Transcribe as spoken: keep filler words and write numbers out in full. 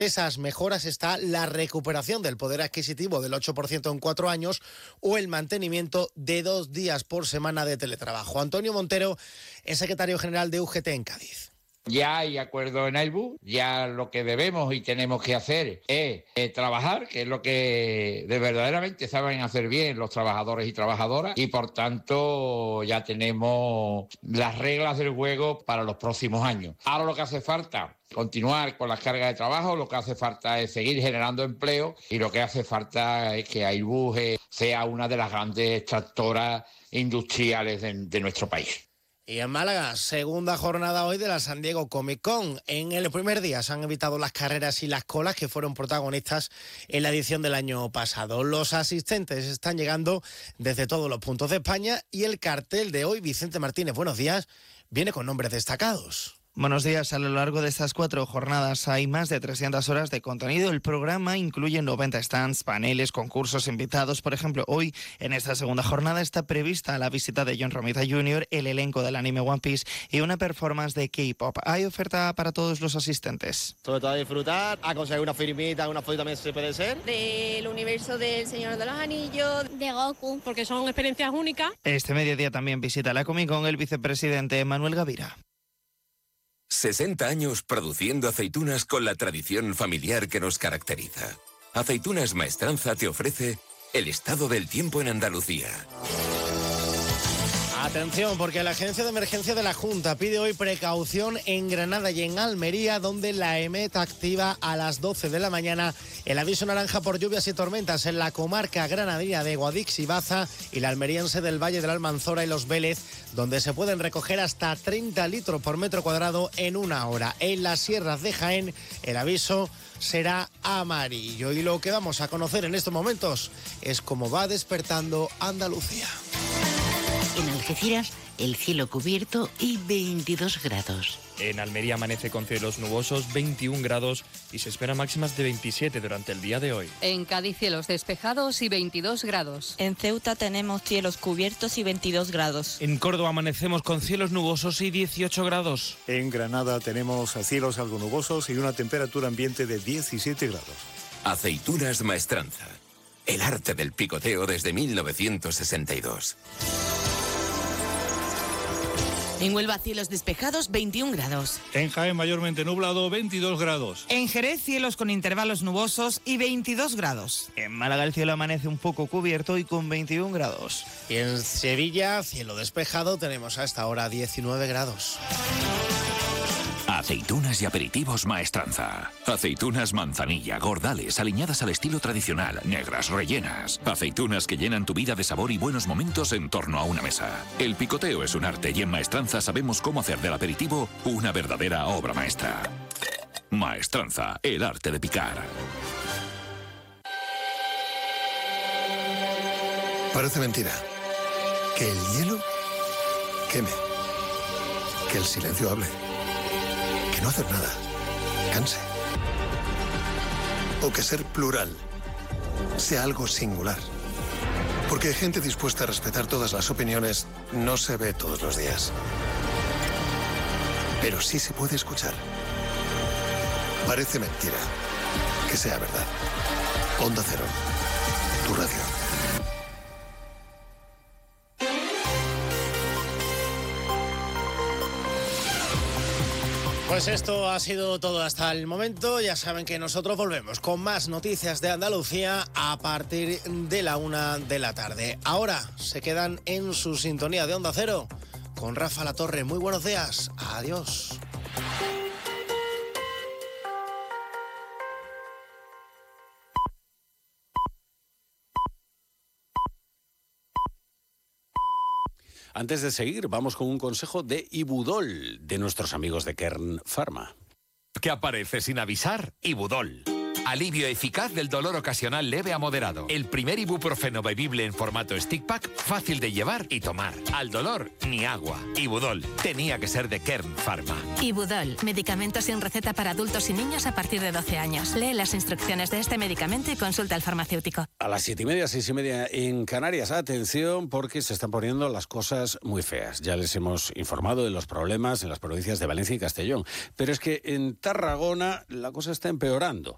esas mejoras está la recuperación del poder adquisitivo del ocho por ciento en cuatro años o el mantenimiento de dos días por semana de teletrabajo. Antonio Montero es secretario general de U G T en Cádiz. Ya hay acuerdo en Airbus, ya lo que debemos y tenemos que hacer es eh, trabajar, que es lo que de verdaderamente saben hacer bien los trabajadores y trabajadoras, y por tanto ya tenemos las reglas del juego para los próximos años. Ahora lo que hace falta, continuar con las cargas de trabajo, lo que hace falta es seguir generando empleo y lo que hace falta es que Airbus eh, sea una de las grandes tractoras industriales de, de nuestro país. Y en Málaga, segunda jornada hoy de la San Diego Comic Con. En el primer día se han evitado las carreras y las colas que fueron protagonistas en la edición del año pasado. Los asistentes están llegando desde todos los puntos de España y el cartel de hoy, Vicente Martínez, buenos días, viene con nombres destacados. Buenos días. A lo largo de estas cuatro jornadas hay más de trescientas horas de contenido. El programa incluye noventa stands, paneles, concursos, invitados. Por ejemplo, hoy en esta segunda jornada está prevista la visita de John Romita junior, el elenco del anime One Piece y una performance de K-pop. Hay oferta para todos los asistentes. Sobre todo a disfrutar, a conseguir una firmita, una foto también se puede ser. Del universo del Señor de los Anillos, de Goku, porque son experiencias únicas. Este mediodía también visita la Comic Con el vicepresidente Manuel Gavira. sesenta años produciendo aceitunas con la tradición familiar que nos caracteriza. Aceitunas Maestranza te ofrece el estado del tiempo en Andalucía. Atención, porque la Agencia de Emergencia de la Junta pide hoy precaución en Granada y en Almería, donde la EMET activa a las doce de la mañana el aviso naranja por lluvias y tormentas en la comarca granadina de Guadix y Baza y la almeriense del Valle de la Almanzora y Los Vélez, donde se pueden recoger hasta treinta litros por metro cuadrado en una hora. En las sierras de Jaén, el aviso será amarillo. Y lo que vamos a conocer en estos momentos es cómo va despertando Andalucía. En Algeciras, el cielo cubierto y veintidós grados. En Almería amanece con cielos nubosos, veintiún grados y se espera máximas de veintisiete durante el día de hoy. En Cádiz, cielos despejados y veintidós grados. En Ceuta tenemos cielos cubiertos y veintidós grados. En Córdoba amanecemos con cielos nubosos y dieciocho grados. En Granada tenemos cielos algo nubosos y una temperatura ambiente de diecisiete grados. Aceitunas Maestranza. El arte del picoteo desde mil novecientos sesenta y dos. En Huelva, cielos despejados, veintiún grados. En Jaén, mayormente nublado, veintidós grados. En Jerez, cielos con intervalos nubosos y veintidós grados. En Málaga, el cielo amanece un poco cubierto y con veintiún grados. Y en Sevilla, cielo despejado, tenemos a esta hora diecinueve grados. Aceitunas y aperitivos Maestranza. Aceitunas manzanilla, gordales, aliñadas al estilo tradicional, negras, rellenas. Aceitunas que llenan tu vida de sabor y buenos momentos en torno a una mesa. El picoteo es un arte y en Maestranza sabemos cómo hacer del aperitivo una verdadera obra maestra. Maestranza, el arte de picar. Parece mentira. Que el hielo queme. Que el silencio hable. No hacer nada, canse. O que ser plural sea algo singular. Porque hay gente dispuesta a respetar todas las opiniones no se ve todos los días. Pero sí se puede escuchar. Parece mentira que sea verdad. Onda Cero, tu radio. Pues esto ha sido todo hasta el momento. Ya saben que nosotros volvemos con más noticias de Andalucía a partir de la una de la tarde. Ahora se quedan en su sintonía de Onda Cero con Rafa Latorre. Muy buenos días. Adiós. Antes de seguir, vamos con un consejo de Ibudol, de nuestros amigos de Kern Pharma. ¿Qué aparece sin avisar? Ibudol. Alivio eficaz del dolor ocasional leve a moderado. El primer ibuprofeno bebible en formato stick pack, fácil de llevar y tomar. Al dolor, ni agua. Ibudol. Tenía que ser de Kern Pharma. Ibudol. Medicamento sin receta para adultos y niños a partir de doce años. Lee las instrucciones de este medicamento y consulta al farmacéutico. A las siete y media, seis y media en Canarias. Atención, porque se están poniendo las cosas muy feas. Ya les hemos informado de los problemas en las provincias de Valencia y Castellón. Pero es que en Tarragona la cosa está empeorando.